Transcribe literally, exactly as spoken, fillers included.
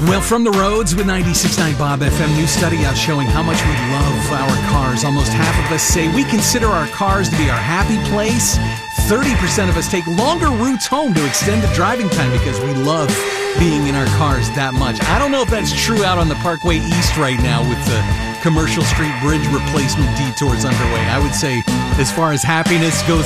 Well, from the roads with ninety-six point nine Bob F M, new study out showing how much we love our cars. Almost half of us say we consider our cars to be our happy place. thirty percent of us take longer routes home to extend the driving time because we love being in our cars that much. I don't know if that's true out on the Parkway East right now with the Commercial Street Bridge replacement detours underway. I would say as far as happiness goes